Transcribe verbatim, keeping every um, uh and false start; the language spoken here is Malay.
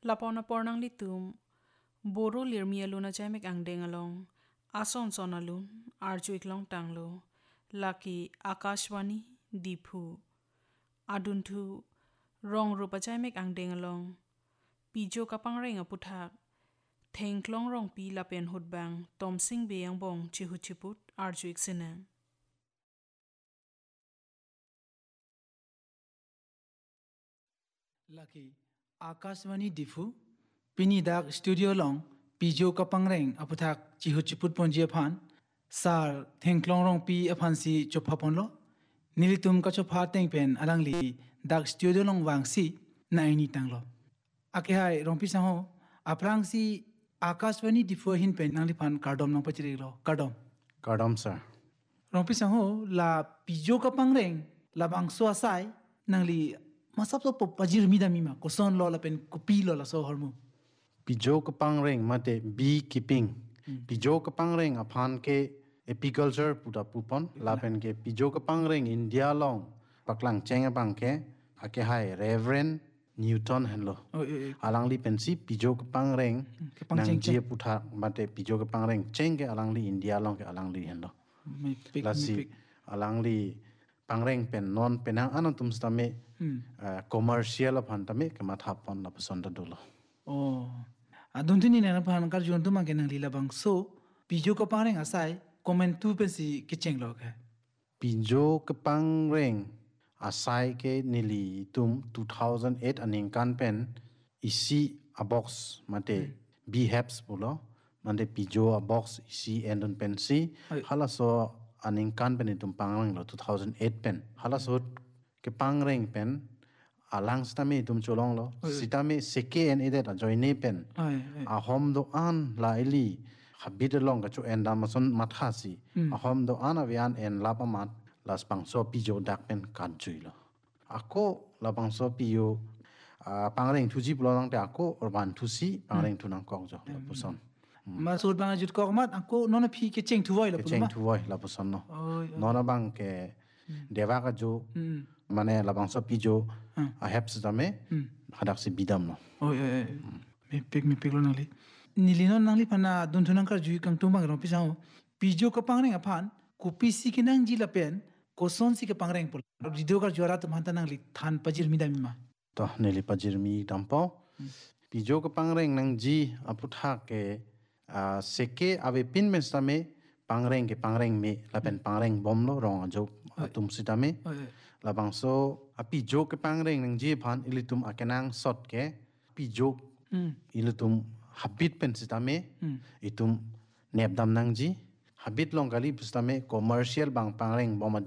lapona pornang litum boro lirmia luna jamek angdeng along ason sonalun arjuik long tanglo laki akashwani diphu aduntu rong rupa jamek angdeng along pijo kapang renga puthak thengklong rong pi lapen hutbang tomsing beyang bong chihu chiput arjuik sina Laki Akashwani Difu Pini Dak Studio Long Pijo Kapangreng Aputhak Chihu Chiput Ponji Aphan Sar Thengklong Rong Pi Aphansi Chopapon Lo Nilitum Kachopha Tengpen Alangli Dak Studio Long Wangsi Naini Tanglo Akehai Rompi Saho Aprangsi Akashwani Difu Hinpen Nanglipan Kardom Nong Pachirilo Kardom Kardom sir Rompi Saho La Pijo Kapangreng La Bangso Asai Nangli Masap so pajir mida mima koson lo la pen kopi lo la so hormu. Pijo kapang reng mate beekeeping. Pijo kapang reng aphan ke apiculture puta pupon lapen ke pijo kapang reng India long paklang cheng bang ke ake hai Reverend Newton henlo. Alang li pensi pijo kapang reng nang jie puta mate pijo kapang reng cheng ke alang li India long ke alang li henlo. Lasi alang li pangreng pen non penang anon tum stame commercial aphan tame ke mathapon la pasonda dolo. Oh, adun tini na pan kar juan tu mang kenang lila bang so pijo ka pareng asai comment tu pensi kicheng log hai. Pijo kapang reng asai ke nili tum two thousand eight aning kan pen isi a box mate b haps pulo mande pijo a box isi endon pensi hala so aning kan pen itum pangreng lo two thousand eight pen hala so ke pangreng pen alang stame itum cholong lo sitame seke en edet a joine pen a hom do an la eli habit long ka chu enda mason mathasi a hom do an avian en lapamat las pangso pijo dak pen kan chui lo ako la pangso pijo pangreng thuji pulang te ako urban thusi pangreng thunang kong jo la puson Masud bang jut ko mat ako nona phi kicheng thuwai la cheng thuwai la puson no nona bang ke dewa ka jo mane la bangso pijo a haps dame hadak si bidam no oh eh me pik me pik lo nangli nilino nangli phana dun thunang kar jui kang tumbang ro pisao pijo ka pangreng aphan ku pisi kinang ji la pen ko son si ka pangreng pul video kar juara tu manta nangli than pajir mi dami ma to neli pajir mi dampo pijo ka pangreng nang ji aputha ke seke ave pin men stame pangreng ke pangreng me la pen pangreng bom lo rong jo tum sitame la bangso api jo ke pangreng nang ji phan ilitum akenang sot ke pi jo ilitum habit pen sitame itum nepdam nang ji habit long kali pustame commercial bang pangreng bom